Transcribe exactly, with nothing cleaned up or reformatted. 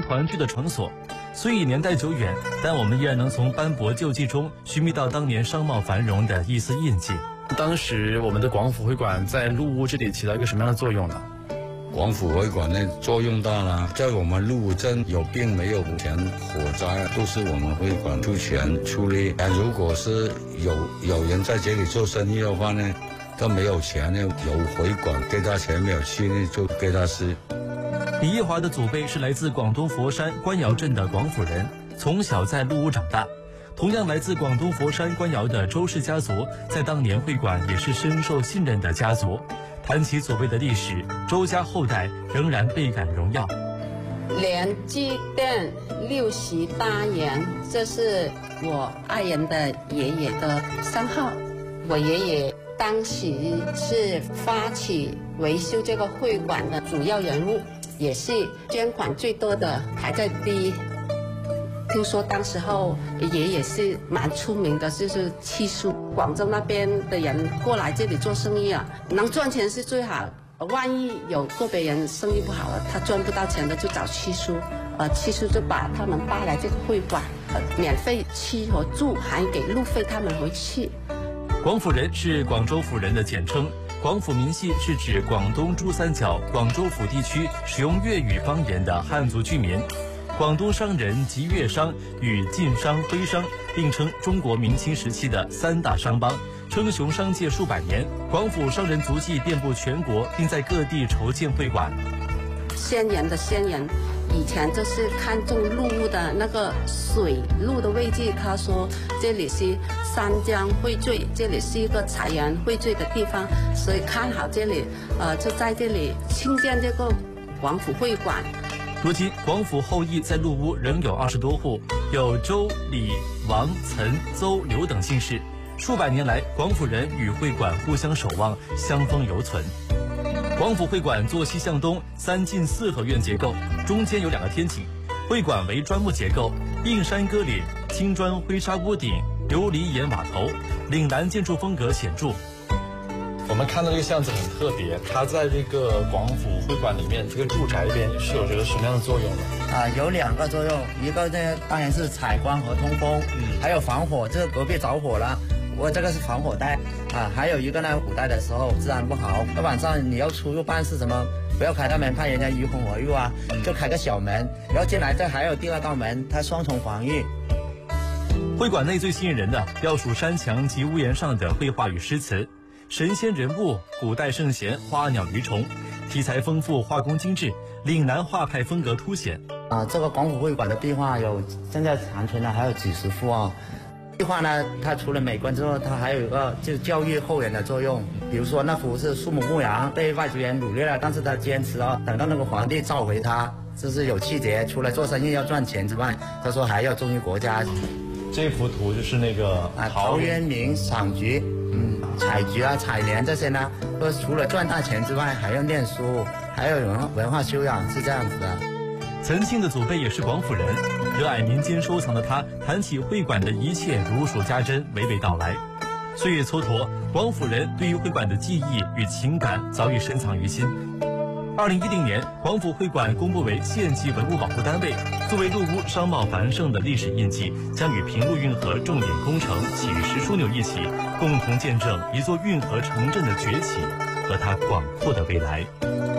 团聚的场所。虽已年代久远，但我们依然能从斑驳旧迹中寻觅到当年商贸繁荣的一丝印记。 当时我们的广府会馆在陆屋这里起到一个什么样的作用呢？ 广府会馆的作用大了，在我们陆镇有病没有钱，火灾都是我们会馆出钱出力。如果是有有人在这里做生意的话呢，他没有钱呢，有会馆给他钱，没有去呢就给他吃。 李义华的祖辈是来自广东佛山官窑镇的广府人，从小在陆屋长大。同样来自广东佛山官窑的周氏家族，在当年会馆也是深受信任的家族。谈起祖辈的历史，周家后代仍然倍感荣耀。 连记店六十大员，这是我爱人的爷爷的商号。我爷爷当时是发起维修这个会馆的主要人物，也是捐款最多的，排在第一。听说当时候爷爷是蛮出名的，就是七叔，广州那边的人过来这里做生意啊，能赚钱是最好。万一有个别人生意不好了，他赚不到钱的就找七叔，呃，七叔就把他们带来这个会馆，呃，免费吃和住，还给路费他们回去。 广府人是广州府人的简称，广府民系是指广东珠三角、广州府地区使用粤语方言的汉族居民。广东商人及粤商与晋商、徽商并称中国明清时期的三大商帮，称雄商界数百年。广府商人足迹遍布全国，并在各地筹建会馆。 先人的先人以前就是看中陆屋的那个水路的位置，他说这里是三江汇聚，这里是一个财源汇聚的地方，所以看好这里，呃，就在这里兴建这个广府会馆。 如今广府后裔在陆屋仍有二十多户，有周、李、王、岑、邹、刘等姓氏。数百年来，广府人与会馆互相守望，相风犹存。广府会馆坐西向东，三进四合院结构，中间有两个天井。会馆为砖木结构，映山歌岭，青砖灰纱屋顶，琉璃檐瓦头，岭南建筑风格显著。 我们看到这个巷子很特别，它在这个广府会馆里面，这个住宅边是有这个什么样的作用呢？ 啊，有两个作用，一个呢当然是采光和通风，嗯，还有防火，这个隔壁着火了，我这个是防火带啊，还有一个呢，古代的时候治安不好，那晚上你要出入办事什么，不要开大门，怕人家疑魂而入啊，就开个小门，然后进来这还有第二道门，它双重防御。 会馆内最吸引人的要数山墙及屋檐上的绘画与诗词。神仙人物、古代圣贤、花鸟鱼虫，题材丰富，画工精致，岭南画派风格凸显。 啊，这个广府会馆的壁画有现在残存的还有几十幅啊。壁画呢，它除了美观之后，它还有一个就是教育后人的作用。比如说那幅是树木牧羊，被外族人掳掠了，但是他坚持啊，等到那个皇帝召回他，就是有气节，除了做生意要赚钱之外，他说还要忠于国家。 这幅图就是那个啊，陶渊明赏菊。嗯，采菊啊、采莲这些呢，都除了赚大钱之外，还要念书，还有文文化修养，是这样子的。 岑庆的祖辈也是广府人，热爱民间收藏的他，谈起会馆的一切如数家珍，娓娓道来。岁月蹉跎，广府人对于会馆的记忆与情感早已深藏于心。二零一零年，广府会馆公布为县级文物保护单位，作为陆屋商贸繁盛的历史印记，将与平陆运河重点工程起于石枢纽一起，共同见证一座运河城镇的崛起和它广阔的未来。